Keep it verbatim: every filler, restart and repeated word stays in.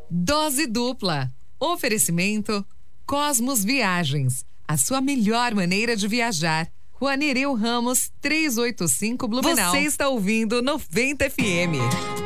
Dose dupla. Oferecimento Cosmos Viagens. A sua melhor maneira de viajar. Rua Nereu Ramos, trezentos e oitenta e cinco, Blumenau. Você está ouvindo noventa F M.